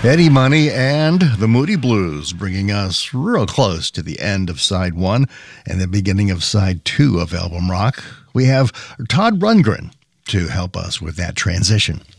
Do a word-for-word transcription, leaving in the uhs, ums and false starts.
Eddie Money and the Moody Blues, bringing us real close to the end of side one and the beginning of side two of Album Rock. We have Todd Rundgren to help us with that transition.